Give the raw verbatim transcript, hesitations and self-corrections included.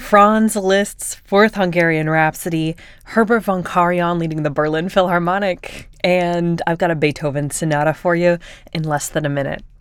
Franz Liszt's Fourth Hungarian Rhapsody, Herbert von Karajan leading the Berlin Philharmonic, and I've got a Beethoven sonata for you in less than a minute.